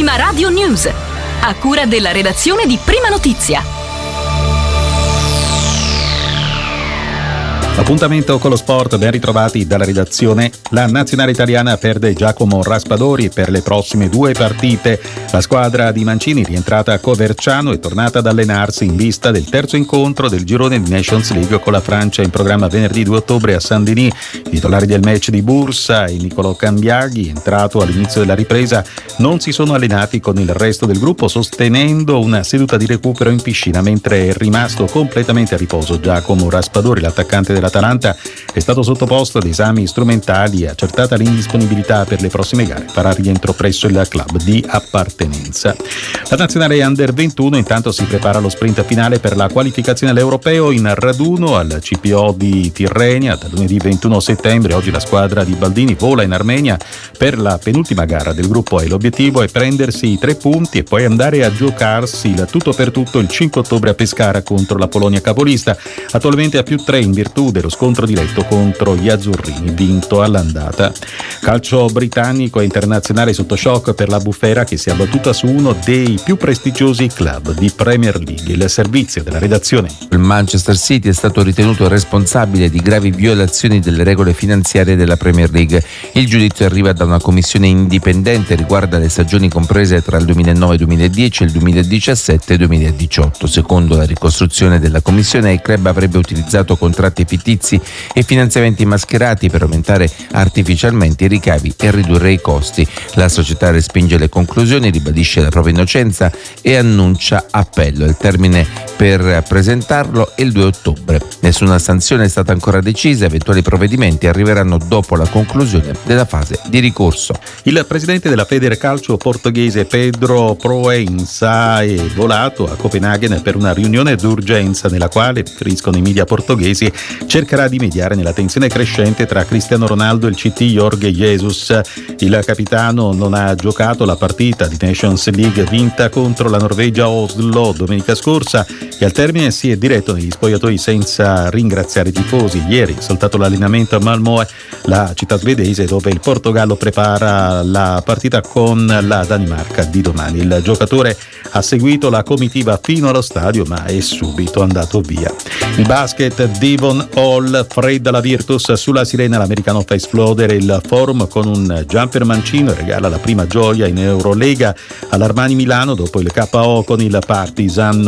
Prima Radio News, a cura della redazione di Prima Notizia. Appuntamento con lo sport, ben ritrovati dalla redazione. La nazionale italiana perde Giacomo Raspadori per le prossime 2 partite. La squadra di Mancini, rientrata a Coverciano, è tornata ad allenarsi in vista del terzo incontro del girone di Nations League con la Francia in programma venerdì 2 ottobre a Saint-Denis. I titolari del match di Bursa e Nicolò Cambiaghi, entrato all'inizio della ripresa, non si sono allenati con il resto del gruppo, sostenendo una seduta di recupero in piscina, mentre è rimasto completamente a riposo Giacomo Raspadori. L'attaccante dell'Atalanta è stato sottoposto ad esami strumentali e accertata l'indisponibilità per le prossime gare. Farà rientro presso il club di appartenenza. La nazionale Under 21 intanto si prepara allo sprint finale per la qualificazione all'Europeo in raduno al CPO di Tirrenia da lunedì 21 settembre. Oggi la squadra di Baldini vola in Armenia per la penultima gara del gruppo E. L'obiettivo è prendersi i 3 punti e poi andare a giocarsi il tutto per tutto il 5 ottobre a Pescara contro la Polonia capolista, attualmente a +3 in virtù dello scontro diretto contro gli azzurrini vinto all'andata. Calcio britannico e internazionale sotto shock per la bufera che si è abbattuta su uno dei più prestigiosi club di Premier League. Il servizio della redazione. Il Manchester City è stato ritenuto responsabile di gravi violazioni delle regole finanziarie della Premier League. Il giudizio arriva da una commissione indipendente, riguarda le stagioni comprese tra il 2009-2010 e il 2017-2018. Secondo la ricostruzione della commissione, il club avrebbe utilizzato contratti fittizi e finanziamenti mascherati per aumentare artificialmente i ricavi e ridurre i costi. La società respinge le conclusioni, ribadisce la propria innocenza e annuncia appello. Il termine per presentarlo è il 2 ottobre. Nessuna sanzione è stata ancora decisa, eventuali provvedimenti arriveranno dopo la conclusione della fase di ricorso. Il presidente della Federcalcio portoghese Pedro Proença è volato a Copenaghen per una riunione d'urgenza nella quale, riferiscono i media portoghesi, cercherà di mediare nella tensione crescente tra Cristiano Ronaldo e il CT Jorge Jesus. Il capitano non ha giocato la partita di Nations League vinta contro la Norvegia a Oslo domenica scorsa e al termine si è diretto negli spogliatoi senza ringraziare i tifosi. Ieri è saltato l'allenamento a Malmö, la città svedese, dove il Portogallo prepara la partita con la Danimarca di domani. Il giocatore ha seguito la comitiva fino allo stadio ma è subito andato via. Il basket, Devon Hall fredda la Virtus sulla sirena, l'americano fa esplodere il forum con un jumper mancino e regala la prima gioia in Eurolega all'Armani Milano dopo il KO con il Partizan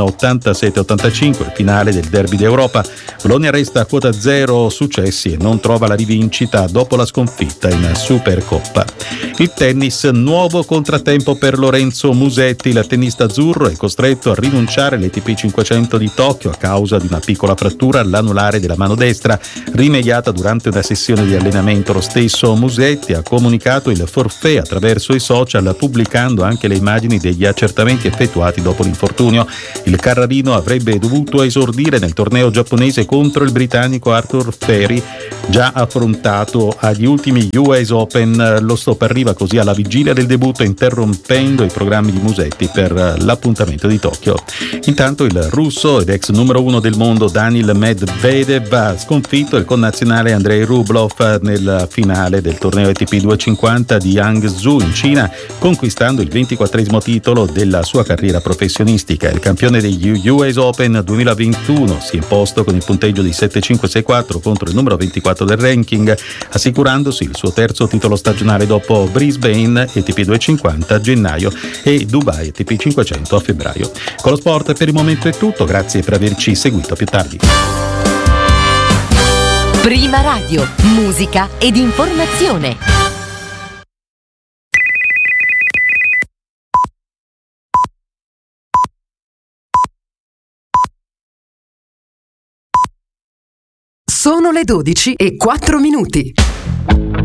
87-85, il finale del derby d'Europa. Bologna resta a quota 0 successi e non trova la rivincita dopo la sconfitta in Supercoppa. Il tennis, nuovo contrattempo per Lorenzo Musetti. Il tennista azzurro è costretto a rinunciare all'ATP 500 di Tokyo a causa di una piccola frattura all'anulare della mano destra rimediata durante una sessione di allenamento. Lo stesso Musetti ha comunicato il forfait attraverso i social, pubblicando anche le immagini degli accertamenti effettuati dopo l'infortunio. Il carrarino avrebbe dovuto esordire nel torneo giapponese contro il britannico Arthur Ferry, già affrontato agli ultimi US Open. Lo stop arriva così alla vigilia del debutto, interrompendo i programmi di Musetti per l'appuntamento di Tokyo. Intanto il russo ed ex numero 1 del mondo Daniil Medvedev ha sconfitto il connazionale Andrei Rublev nel finale del torneo ATP 250 di Hangzhou in Cina, conquistando il 24esimo titolo della sua carriera professionistica. Il campione degli US Open 2021 si è imposto con il punteggio di 7-5-6-4 contro il numero 24 del ranking, assicurandosi il suo terzo titolo stagionale dopo Brisbane ATP 250 a gennaio e Dubai ATP 500 a febbraio. Con lo sport per il momento è tutto, grazie per averci seguito, a più tardi. Prima Radio, musica ed informazione. Sono le 12:04.